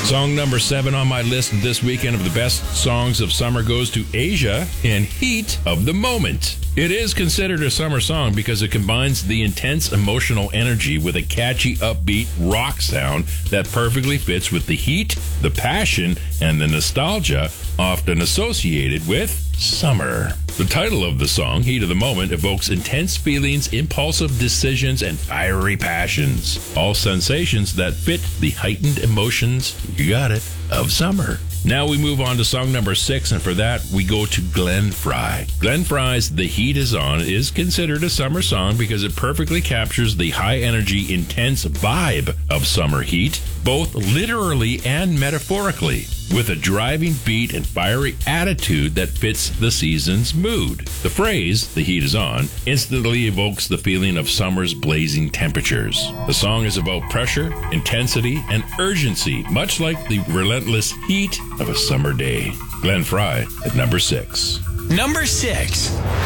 Song number 7 on my list this weekend of the best songs of summer goes to Asia and Heat of the Moment. It is considered a summer song because it combines the intense emotional energy with a catchy, upbeat rock sound that perfectly fits with the heat, the passion, and the nostalgia often associated with summer. The title of the song, Heat of the Moment, evokes intense feelings, impulsive decisions, and fiery passions. All sensations that fit the heightened emotions, you got it, of summer. Now we move on to song number 6, and for that we go to Glenn Frey. Glenn Frey's The Heat Is On is considered a summer song because it perfectly captures the high-energy, intense vibe of summer heat, both literally and metaphorically, with a driving beat and fiery attitude that fits the season's mood. The phrase, "The heat is on," instantly evokes the feeling of summer's blazing temperatures. The song is about pressure, intensity, and urgency, much like the relentless heat of a summer day. Glenn Frey at number 6. Number 6.